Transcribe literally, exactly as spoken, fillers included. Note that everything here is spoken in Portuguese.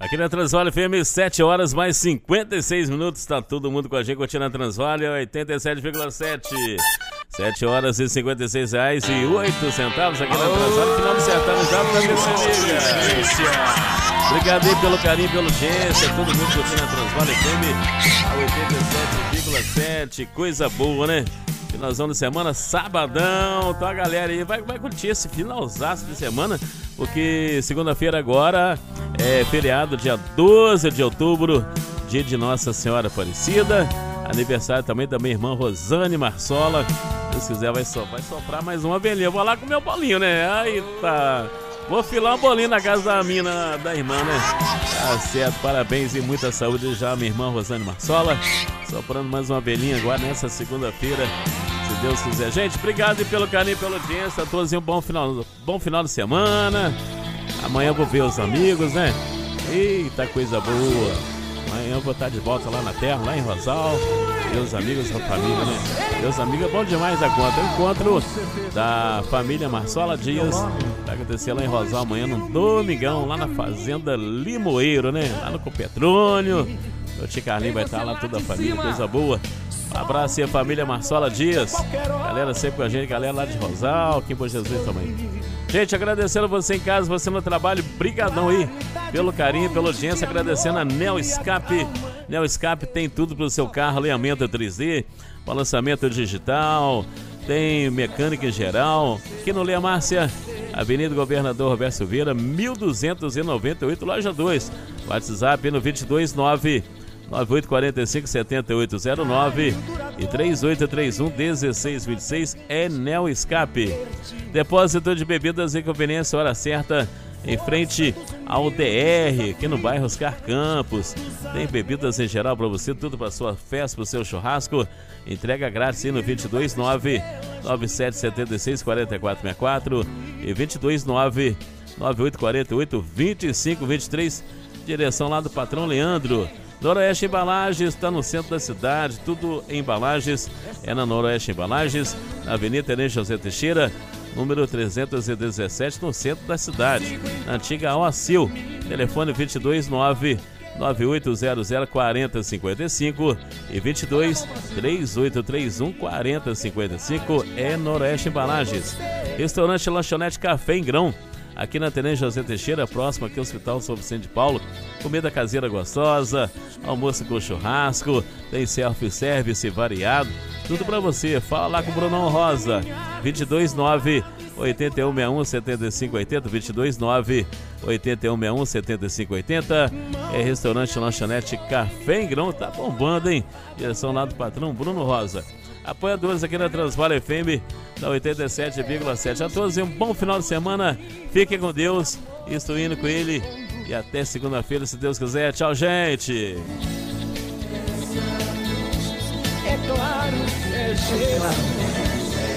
Aqui na Transvale F M, sete horas mais cinquenta e seis minutos. Tá todo mundo com a gente curtindo a Transvale, oitenta e sete vírgula sete. sete horas e cinquenta e seis reais e oito centavos aqui na Transvale. Final do certame já pra você. Obrigado aí pelo carinho, pela audiência. Todo mundo curtindo a Transvale F M, a oitenta e sete vírgula sete. Coisa boa, né? Finalzão de semana, sabadão. Então a galera aí vai, vai curtir esse finalzaço de semana, porque segunda-feira agora é feriado, dia doze de outubro, dia de Nossa Senhora Aparecida. Aniversário também da minha irmã Rosane Marsola. Se Deus quiser vai, so, vai soprar mais uma velhinha. Eu vou lá comer o bolinho, né? Aí tá. Vou filar um bolinho na casa da mina, da irmã, né? Tá certo, parabéns e muita saúde já, minha irmã Rosane Marsola. Soprando mais uma velhinha agora nessa segunda-feira, se Deus quiser. Gente, obrigado pelo carinho e pela audiência. A todos um bom final, bom final de semana. Amanhã eu vou ver os amigos, né? Eita, coisa boa. Amanhã eu vou estar de volta lá na terra, lá em Rosal. Meus amigos, a família, né? Meus amigos, é bom demais da conta. Encontro da família Marsola Dias. Vai acontecer lá em Rosal amanhã, no domingão, lá na Fazenda Limoeiro, né? Lá no Copetrônio. O tio Carlinho vai estar lá, toda a família, coisa boa. Um abraço aí a família Marsola Dias. Galera sempre com a gente, galera lá de Rosal, aqui em Bom Jesus também. Gente, agradecendo você em casa, você no trabalho, brigadão aí pelo carinho, pela audiência, agradecendo a Neo Escape. Neo Escape tem tudo para o seu carro, alinhamento três D, balançamento digital, tem mecânica em geral. Aqui no Leia Márcia, Avenida Governador Roberto Silveira, mil duzentos e noventa e oito, loja dois. WhatsApp no vinte e dois nove nove oito quatro cinco sete oito zero nove e três oito três um um seis dois seis é Neo Escape. Depósito de bebidas e conveniência, hora certa, em frente ao D R, aqui no bairro Oscar Campos. Tem bebidas em geral para você, tudo para sua festa, para o seu churrasco. Entrega grátis aí no vinte e dois nove nove sete sete seis quatro quatro seis quatro e vinte e dois nove nove oito quatro oito dois cinco dois três. Direção lá do patrão Leandro. Noroeste Embalagens, está no centro da cidade, tudo em embalagens, é na Noroeste Embalagens, na Avenida Tenente José Teixeira, número trezentos e dezessete, no centro da cidade, na antiga Oacil. Telefone vinte e dois nove nove oito zero zero quatro cinco cinco e vinte e dois três oito três um quatro cinco cinco é Noroeste Embalagens. Restaurante Lanchonete Café em Grão, aqui na Tenente José Teixeira, próximo aqui ao Hospital São Vicente de Paulo. Comida caseira gostosa, almoço com churrasco, tem self-service variado, tudo pra você. Fala lá com o Brunão Rosa, vinte e dois nove oito um seis um sete cinco oito zero, vinte e dois nove oito um seis um sete cinco oito zero. É restaurante Lanchonete Café em Grão, tá bombando, hein? Direção lá do patrão Bruno Rosa. Apoiadores aqui na Transvale F M, da oitenta e sete vírgula sete. A todos um bom final de semana, fiquem com Deus, estou indo com ele e até segunda-feira, se Deus quiser. Tchau, gente! É claro, é